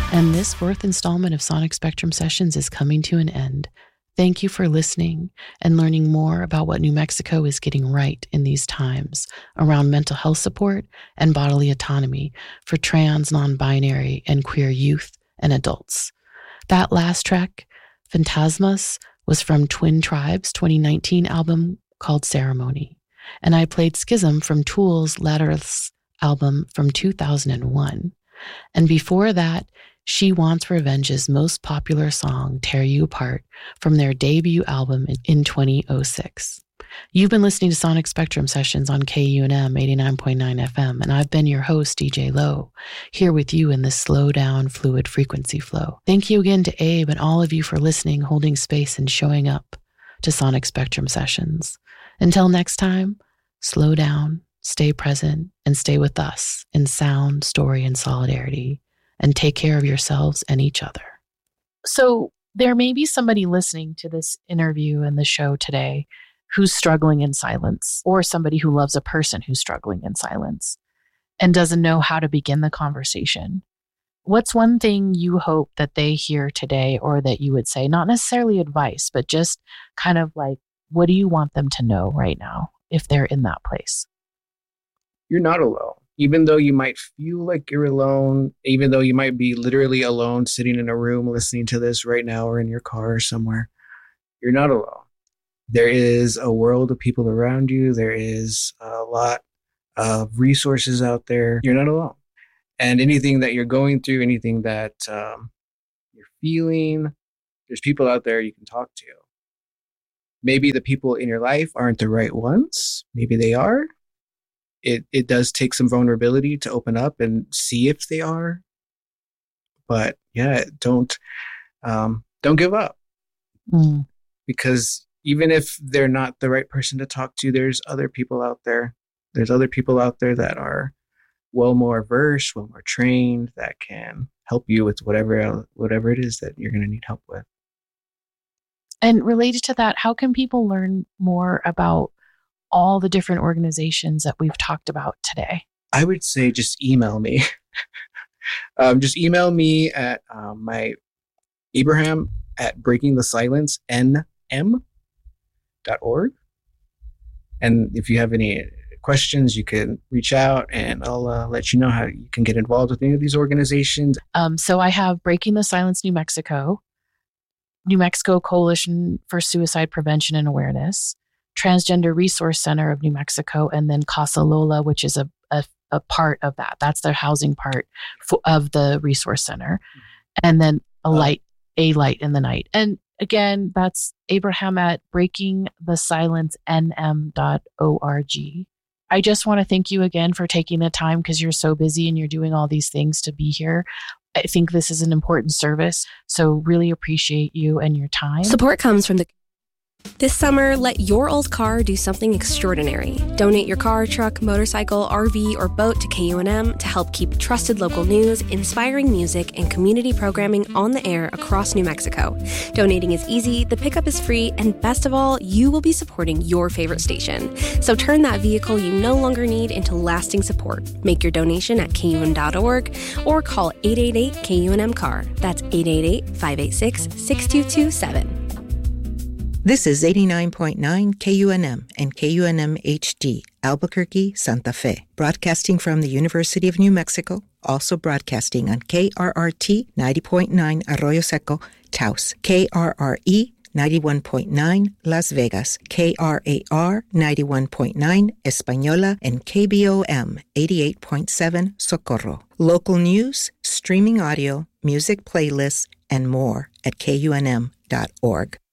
And this fourth installment of Sonic Spectrum Sessions is coming to an end. Thank you for listening and learning more about what New Mexico is getting right in these times around mental health support and bodily autonomy for trans, non-binary, and queer youth and adults. That last track, Phantasmas, was from Twin Tribes' 2019 album called Ceremony. And I played Schism from Tool's Lattice album from 2001. And before that, She Wants Revenge's most popular song, Tear You Apart, from their debut album in 2006. You've been listening to Sonic Spectrum Sessions on KUNM 89.9 FM, and I've been your host, DJ Low, here with you in this slow-down, fluid frequency flow. Thank you again to Abe and all of you for listening, holding space, and showing up to Sonic Spectrum Sessions. Until next time, slow down, stay present, and stay with us in sound, story, and solidarity. And take care of yourselves and each other. So there may be somebody listening to this interview and the show today who's struggling in silence, or somebody who loves a person who's struggling in silence and doesn't know how to begin the conversation. What's one thing you hope that they hear today, or that you would say, not necessarily advice, but just kind of like, what do you want them to know right now if they're in that place? You're not alone. Even though you might feel like you're alone, even though you might be literally alone sitting in a room listening to this right now, or in your car or somewhere, you're not alone. There is a world of people around you. There is a lot of resources out there. You're not alone. And anything that you're going through, anything that you're feeling, there's people out there you can talk to. Maybe the people in your life aren't the right ones. Maybe they are. It does take some vulnerability to open up and see if they are. But yeah, don't give up. Because even if they're not the right person to talk to, there's other people out there. There's other people out there that are well more versed, well more trained, that can help you with whatever it is that you're going to need help with. And related to that, how can people learn more about all the different organizations that we've talked about today? I would say just email me. Just email me at my Abraham at breakingthesilencenm.org. And if you have any questions, you can reach out and I'll let you know how you can get involved with any of these organizations. So I have Breaking the Silence New Mexico, New Mexico Coalition for Suicide Prevention and Awareness, Transgender Resource Center of New Mexico, and then Casa Lola, which is a part of that. That's the housing part of the resource center. And then a light in the night. And again, that's Abraham at breakingthesilencenm.org. I just want to thank you again for taking the time, because you're so busy and you're doing all these things to be here. I think this is an important service. So really appreciate you and your time. Support comes from This summer, let your old car do something extraordinary. Donate your car, truck, motorcycle, RV, or boat to KUNM to help keep trusted local news, inspiring music, and community programming on the air across New Mexico. Donating is easy, the pickup is free, and best of all, you will be supporting your favorite station. So turn that vehicle you no longer need into lasting support. Make your donation at KUN.org or call 888-KUNM-CAR. That's 888-586-6227. This is 89.9 KUNM and KUNM HD, Albuquerque, Santa Fe, broadcasting from the University of New Mexico, also broadcasting on KRRT 90.9 Arroyo Seco, Taos, KRRE 91.9 Las Vegas, KRAR 91.9 Española, and KBOM 88.7 Socorro. Local news, streaming audio, music playlists, and more at KUNM.org.